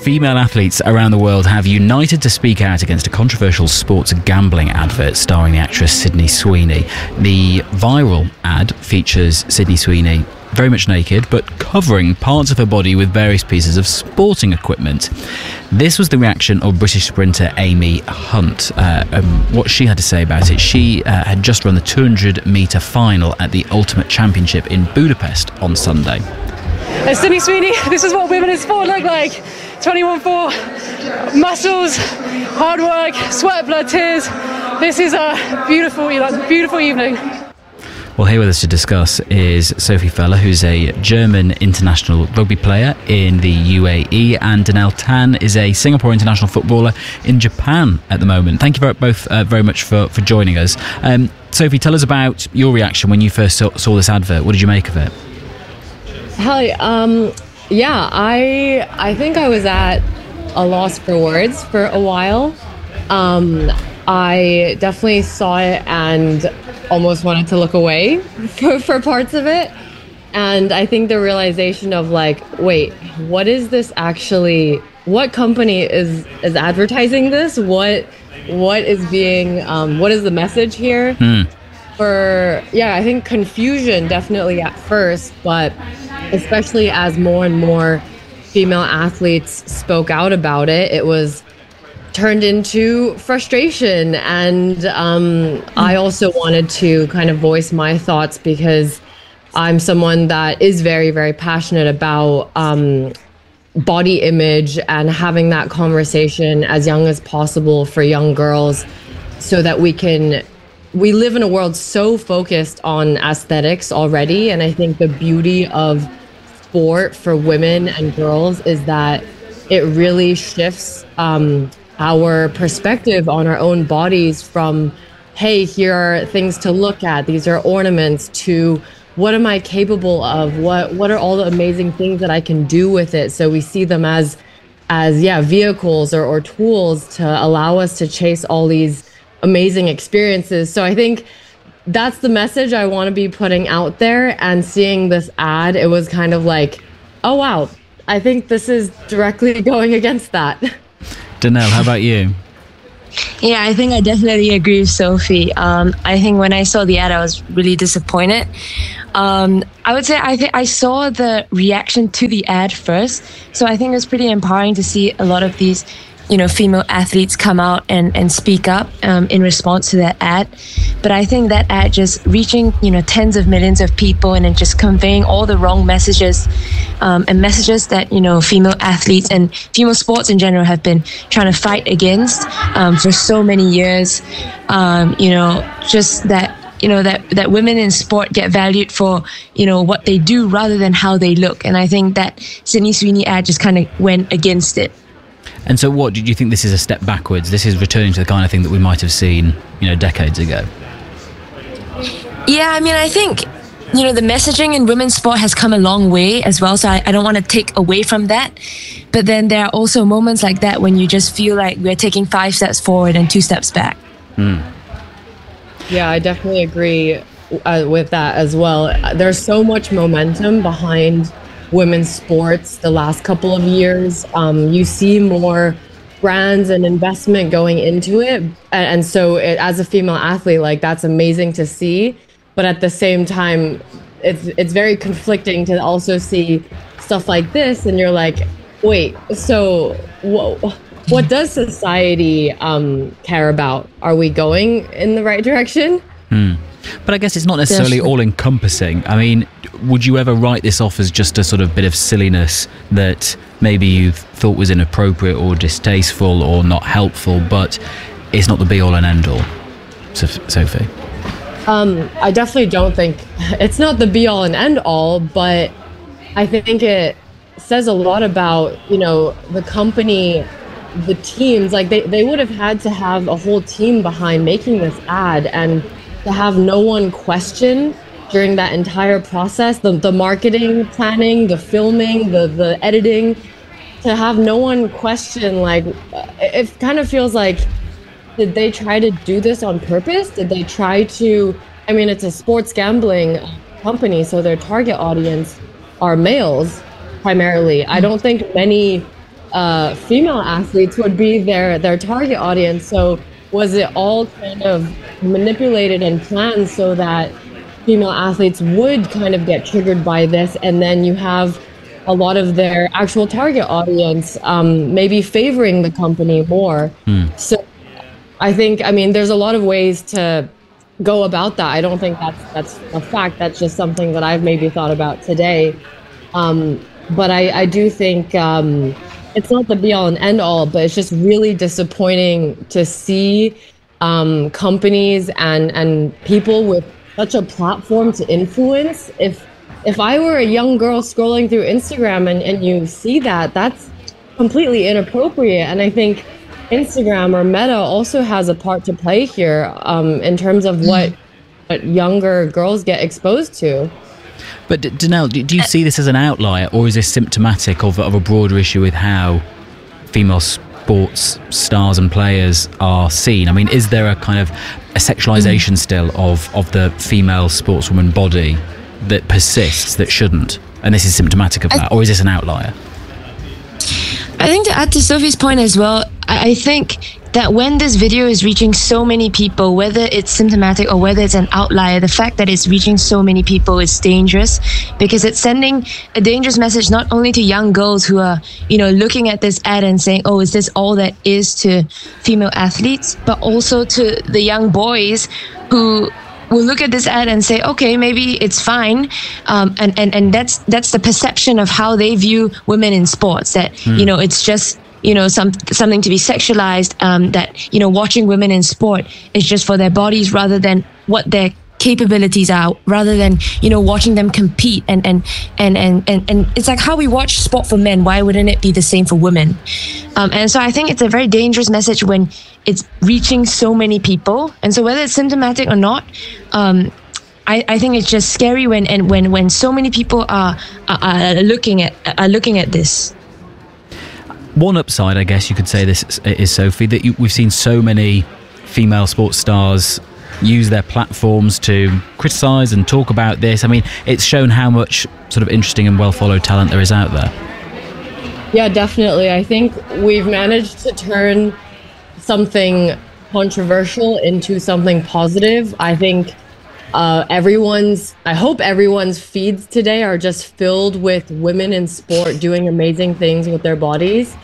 Female athletes around the world have united to speak out against a controversial sports gambling advert starring the actress Sydney Sweeney. The viral ad features Sydney Sweeney very much naked, but covering parts of her body with various pieces of sporting equipment. This was the reaction of British sprinter Amy Hunt. What she had to say about it: she had just run the 200-metre final at the Ultimate Championship in Budapest on Sunday. Sydney Sweeney, this is what women in sport look like. 21-4, muscles, hard work, sweat, blood, tears. This is a beautiful evening. Well, here with us to discuss is Sophie Feller, who's a German international rugby player in the UAE, and Danelle Tan is a Singapore international footballer in Japan at the moment. Thank you both very much for joining us. Sophie, tell us about your reaction when you first saw this advert. What did you make of it? Hi. I think I was at a loss for words for a while. I definitely saw it and almost wanted to look away for parts of it. And I think the realization of wait, what is this actually? What company is advertising this? What is being? What is the message here? I think confusion definitely at first, but especially as more and more female athletes spoke out about it, it was turned into frustration. And I also wanted to kind of voice my thoughts because I'm someone that is very, very passionate about body image and having that conversation as young as possible for young girls so that we live in a world so focused on aesthetics already. And I think the beauty of sport for women and girls is that it really shifts our perspective on our own bodies from, hey, here are things to look at, these are ornaments, to what am I capable of? What are all the amazing things that I can do with it? So we see them as vehicles or tools to allow us to chase all these amazing experiences. So I think that's the message I want to be putting out there. And seeing this ad, it was kind of like, oh wow, I think this is directly going against that. Danelle, how about you? Yeah, I think I definitely agree with Sophie. I think when I saw the ad, I was really disappointed. I would say I saw the reaction to the ad first. So I think it was pretty empowering to see a lot of these, female athletes come out and speak up in response to that ad. But I think that ad just reaching, tens of millions of people and then just conveying all the wrong messages and messages that, female athletes and female sports in general have been trying to fight against for so many years. Just that, that women in sport get valued for, what they do rather than how they look. And I think that Sydney Sweeney ad just kind of went against it. And so what, did you think this is a step backwards? This is returning to the kind of thing that we might have seen, decades ago? Yeah, I think, the messaging in women's sport has come a long way as well. So I don't want to take away from that. But then there are also moments like that when you just feel like we're taking 5 steps forward and 2 steps back. Yeah, I definitely agree with that as well. There's so much momentum behind women's sports the last couple of years. You see more brands and investment going into it. And so as a female athlete, that's amazing to see. But at the same time, it's very conflicting to also see stuff like this. And you're like, wait, so what does society care about? Are we going in the right direction? But I guess it's not necessarily all-encompassing. Would you ever write this off as just a sort of bit of silliness that maybe you thought was inappropriate or distasteful or not helpful, but it's not the be-all and end-all? Sophie? I definitely don't think it's not the be-all and end-all, but I think it says a lot about, the company, the teams. They would have had to have a whole team behind making this ad, and to have no one question during that entire process, the marketing planning, the filming, the editing, to have no one question, it kind of feels like, did they try to do this on purpose? Did they try to, it's a sports gambling company, so their target audience are males primarily. I don't think many female athletes would be their target audience. So was it all kind of manipulated and planned so that female athletes would kind of get triggered by this, and then you have a lot of their actual target audience maybe favoring the company more. So I mean, there's a lot of ways to go about that. I don't think that's a fact. That's just something that I've maybe thought about today. But I do think it's not the be all and end all, but it's just really disappointing to see companies and people with such a platform to influence. If I were a young girl scrolling through Instagram and you see that, that's completely inappropriate. And I think Instagram or Meta also has a part to play here in terms of what younger girls get exposed to. But Danelle, do you see this as an outlier, or is this symptomatic of a broader issue with how female sports stars and players are seen? I mean, is there a kind of a sexualization still of the female sportswoman body that persists, that shouldn't? And this is symptomatic of that, or is this an outlier? I think to add to Sophie's point as well, I think that when this video is reaching so many people, whether it's symptomatic or whether it's an outlier, the fact that it's reaching so many people is dangerous, because it's sending a dangerous message not only to young girls who are, looking at this ad and saying, oh, is this all that is to female athletes, but also to the young boys who will look at this ad and say, okay, maybe it's fine, and that's the perception of how they view women in sports, that it's just something to be sexualized, that watching women in sport is just for their bodies rather than what their capabilities are, rather than watching them compete, and it's like how we watch sport for men. Why wouldn't it be the same for women? And so I think it's a very dangerous message when it's reaching so many people. And so whether it's symptomatic or not, I think it's just scary when so many people are looking at this. One upside, I guess you could say this is, Sophie, that we've seen so many female sports stars use their platforms to criticise and talk about this. I mean, it's shown how much sort of interesting and well-followed talent there is out there. Yeah, definitely. I think we've managed to turn something controversial into something positive. I think I hope everyone's feeds today are just filled with women in sport doing amazing things with their bodies,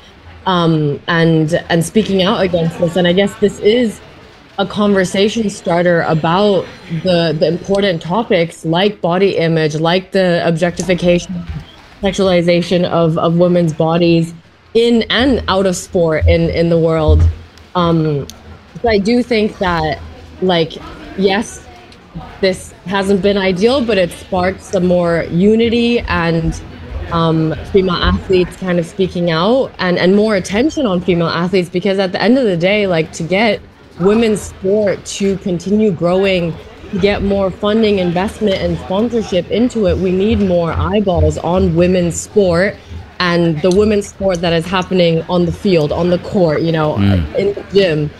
and speaking out against this. And I guess this is a conversation starter about the important topics like body image, like the objectification, sexualization of women's bodies in and out of sport in the world. So I do think that, yes, this hasn't been ideal, but it sparked some more unity and female athletes kind of speaking out and more attention on female athletes, because at the end of the day, to get women's sport to continue growing, to get more funding, investment, and sponsorship into it, we need more eyeballs on women's sport and the women's sport that is happening on the field, on the court, in the gym.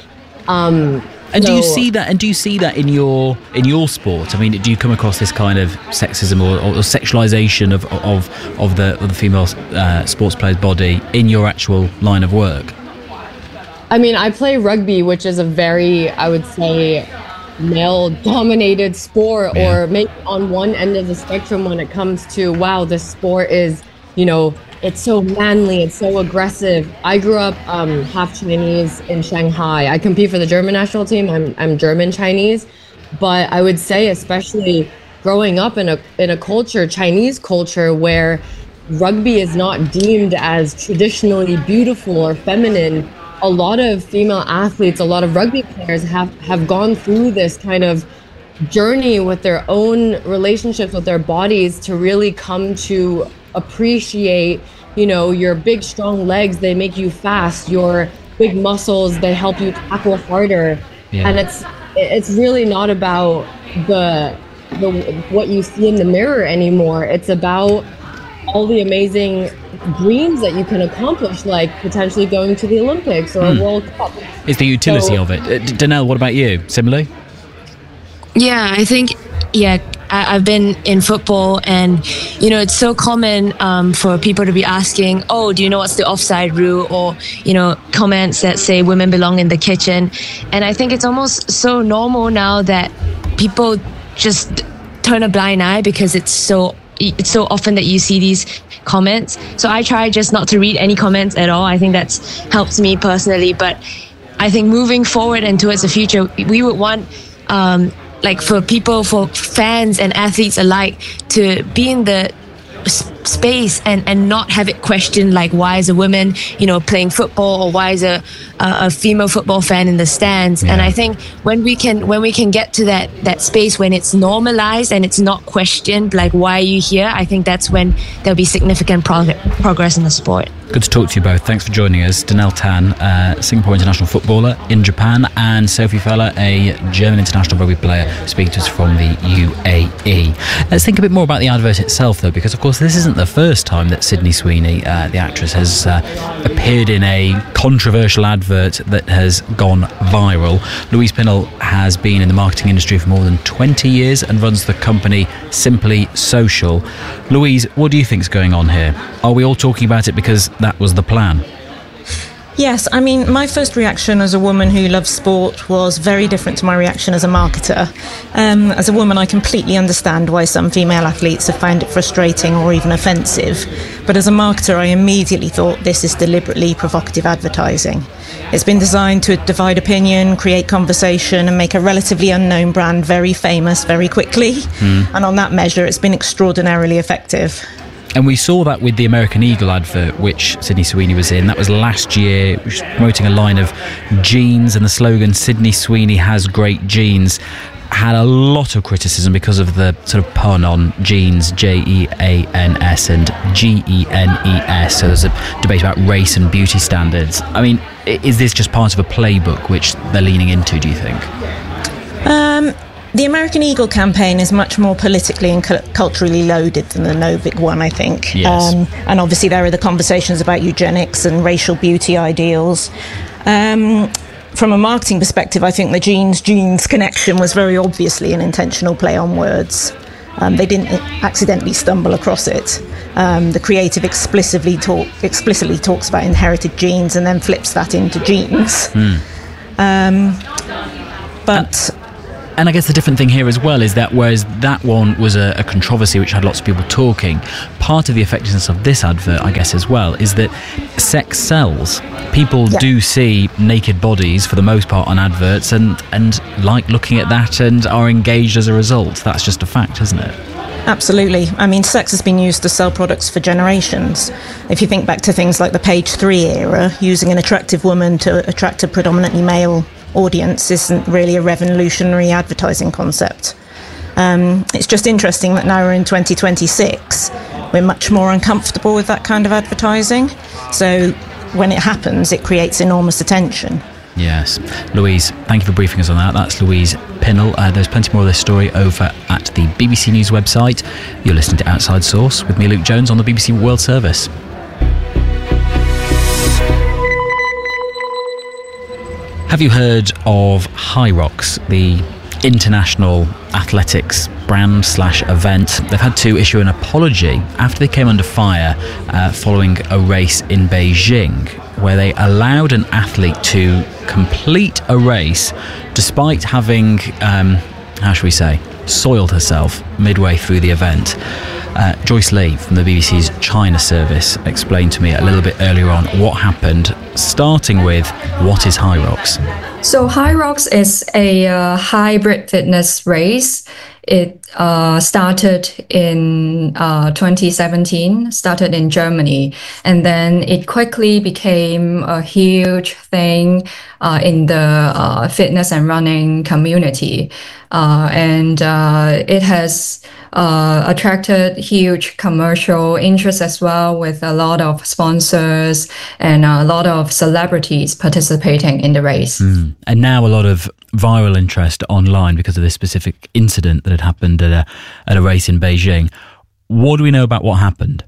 Do you see that? And do you see that in your sport? I mean, do you come across this kind of sexism or sexualization of the female sports player's body in your actual line of work? I mean, I play rugby, which is a very, I would say, male-dominated sport, or maybe on one end of the spectrum when it comes to, wow, this sport is, it's so manly, it's so aggressive. I grew up half Chinese in Shanghai. I compete for the German national team. I'm German Chinese, but I would say, especially growing up in a culture, Chinese culture, where rugby is not deemed as traditionally beautiful or feminine, a lot of female athletes, a lot of rugby players have gone through this kind of journey with their own relationships with their bodies to really come to appreciate, your big strong legs, they make you fast, your big muscles, they help you tackle harder. And it's really not about the what you see in the mirror anymore. It's about all the amazing dreams that you can accomplish, like potentially going to the Olympics or a World Cup. It's the utility of it. Danelle, what about you? Similarly? Yeah, I think, I've been in football, and it's so common for people to be asking, "Oh, do you know what's the offside rule?" Or comments that say women belong in the kitchen. And I think it's almost so normal now that people just turn a blind eye because it's so often that you see these comments. So I try just not to read any comments at all. I think that's helped me personally. But I think moving forward and towards the future, we would want for fans and athletes alike to be in the space and not have it questioned, like why is a woman playing football, or why is a female football fan in the stands. And I think when we can get to that space when it's normalized and it's not questioned, like why are you here, I think that's when there'll be significant progress in the sport. Good to talk to you both. Thanks for joining us. Danielle Tan, Singapore international footballer in Japan, and Sophie Feller, a German international rugby player, speaking to us from the UAE. Let's think a bit more about the advert itself, though, because of course this isn't the first time that Sydney Sweeney, the actress, has appeared in a controversial advert that has gone viral. Louise Pinnell has been in the marketing industry for more than 20 years and runs the company Simply Social. Louise, what do you think is going on here? Are we all talking about it because that was the plan? Yes, I mean, my first reaction as a woman who loves sport was very different to my reaction as a marketer. As a woman, I completely understand why some female athletes have found it frustrating or even offensive. But as a marketer, I immediately thought this is deliberately provocative advertising. It's been designed to divide opinion, create conversation, and make a relatively unknown brand very famous very quickly. And on that measure, it's been extraordinarily effective. And we saw that with the American Eagle advert, which Sydney Sweeney was in. That was last year, which was promoting a line of jeans, and the slogan, "Sydney Sweeney has great jeans," had a lot of criticism because of the sort of pun on jeans, Jeans, and Genes. So there's a debate about race and beauty standards. I mean, is this just part of a playbook which they're leaning into, do you think? The American Eagle campaign is much more politically and culturally loaded than the Novik one, I think. Yes. And obviously there are the conversations about eugenics and racial beauty ideals. From a marketing perspective, I think the jeans connection was very obviously an intentional play on words. They didn't accidentally stumble across it. The creative explicitly talks about inherited genes and then flips that into jeans. And I guess the different thing here as well is that whereas that one was a controversy which had lots of people talking, part of the effectiveness of this advert, I guess, as well, is that sex sells. People do see naked bodies for the most part on adverts and like looking at that and are engaged as a result. That's just a fact, isn't it? Absolutely. I mean, sex has been used to sell products for generations. If you think back to things like the Page 3 era, using an attractive woman to attract a predominantly male audience isn't really a revolutionary advertising concept. It's just interesting that now we're in 2026, we're much more uncomfortable with that kind of advertising. So when it happens, it creates enormous attention. Yes. Louise, thank you for briefing us on that. That's Louise Pinnell. There's plenty more of this story over at the BBC News website. You're listening to Outside Source with me, Luke Jones, on the BBC World Service. Have you heard of Hyrox, the international athletics brand/event? They've had to issue an apology after they came under fire following a race in Beijing, where they allowed an athlete to complete a race despite having, soiled herself midway through the event. Joyce Lee from the BBC's China service explained to me a little bit earlier on what happened, starting with what is Hyrox. So Hyrox is a hybrid fitness race. It started in 2017, started in Germany, and then it quickly became a huge thing in the fitness and running community. And it has attracted huge commercial interest as well, with a lot of sponsors and a lot of celebrities participating in the race. And now a lot of viral interest online because of this specific incident that had happened at a race in Beijing. What do we know about what happened?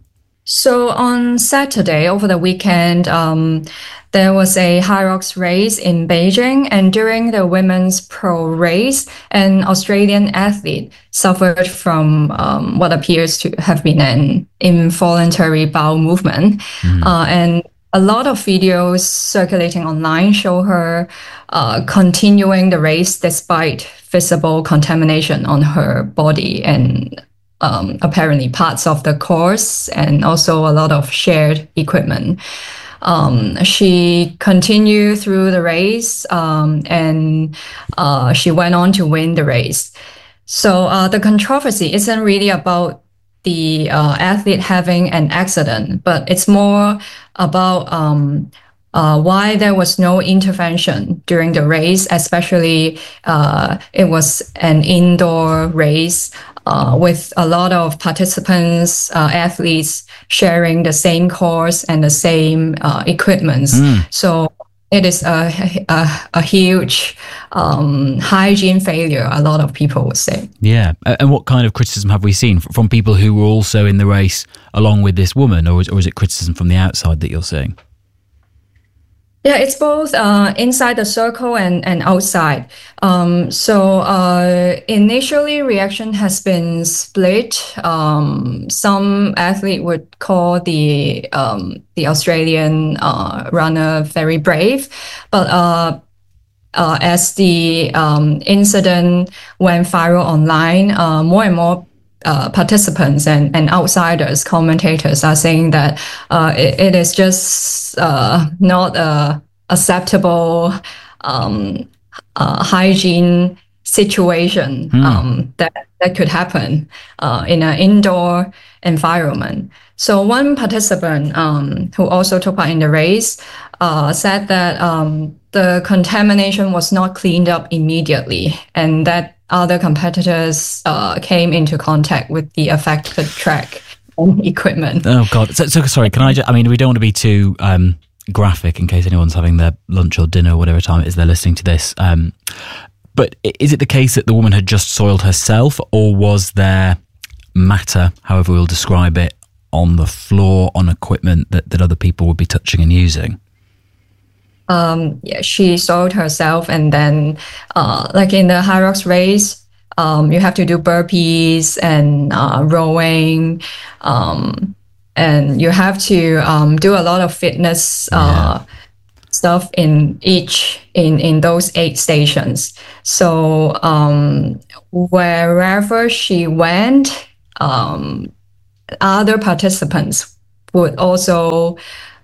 So on Saturday, over the weekend, there was a Hyrox race in Beijing, and during the women's pro race, an Australian athlete suffered from what appears to have been an involuntary bowel movement. And a lot of videos circulating online show her continuing the race despite visible contamination on her body and apparently parts of the course, and also a lot of shared equipment. She continued through the race, and she went on to win the race. So the controversy isn't really about the athlete having an accident, but it's more about why there was no intervention during the race, especially it was an indoor race with a lot of participants, athletes sharing the same course and the same equipments. So it is a huge hygiene failure, a lot of people would say. Yeah. And what kind of criticism have we seen from people who were also in the race along with this woman, or is it criticism from the outside that you're seeing? Yeah, it's both inside the circle and outside. So initially, reaction has been split. Some athlete would call the Australian runner very brave, but as the incident went viral online, more and more participants and outsiders, commentators are saying that it is just not a acceptable hygiene situation that could happen in an indoor environment. So one participant who also took part in the race said that the contamination was not cleaned up immediately, and that other competitors came into contact with the affected track and equipment. Oh, God. So sorry, can I just, I mean, we don't want to be too graphic in case anyone's having their lunch or dinner or whatever time it is they're listening to this. But is it the case that the woman had just soiled herself, or was there matter, however we'll describe it, on the floor, on equipment that other people would be touching and using? Yeah, she soiled herself, and then like in the Hyrox race, you have to do burpees and rowing, and you have to do a lot of fitness stuff in those 8 stations. So wherever she went, other participants would also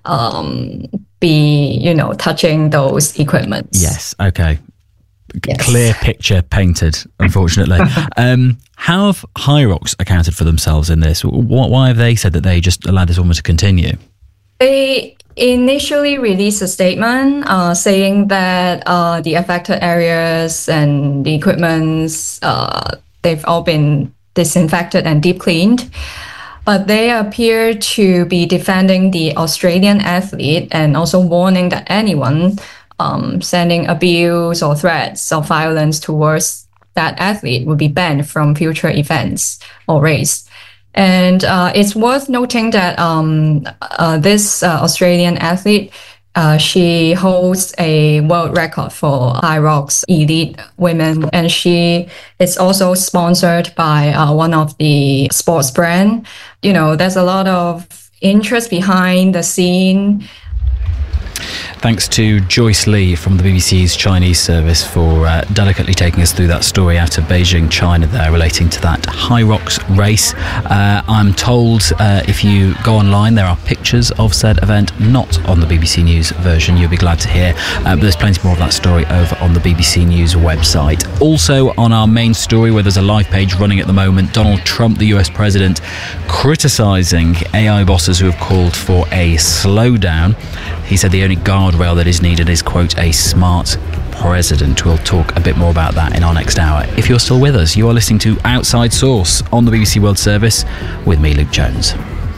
be, touching those equipments. Yes. Okay. Yes. Clear picture painted, unfortunately. How have Hyrox accounted for themselves in this? Why have they said that they just allowed this woman to continue? They initially released a statement saying that the affected areas and the equipments, they've all been disinfected and deep cleaned. But they appear to be defending the Australian athlete and also warning that anyone sending abuse or threats of violence towards that athlete will be banned from future events or race. And it's worth noting that this Australian athlete, she holds a world record for Hyrox elite women, and she is also sponsored by one of the sports brand. There's a lot of interest behind the scene. Thanks to Joyce Lee from the BBC's Chinese service for delicately taking us through that story out of Beijing, China there, relating to that Hyrox race. I'm told if you go online, there are pictures of said event, not on the BBC News version, you'll be glad to hear. But there's plenty more of that story over on the BBC News website. Also on our main story, where there's a live page running at the moment, Donald Trump, the US president, criticising AI bosses who have called for a slowdown. He said the only guardrail that is needed is, quote, a smart president. We'll talk a bit more about that in our next hour. If you're still with us, you are listening to Outside Source on the BBC World Service with me, Luke Jones.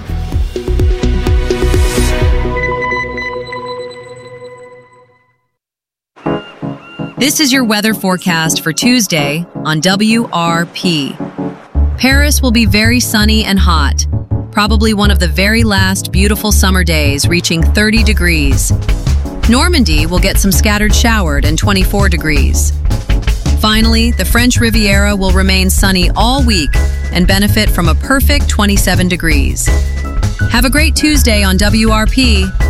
This is your weather forecast for Tuesday on WRP. Paris will be very sunny and hot. probably one of the very last beautiful summer days, reaching 30 degrees. Normandy will get some scattered showered and 24 degrees. Finally, the French Riviera will remain sunny all week and benefit from a perfect 27 degrees. Have a great Tuesday on WRP.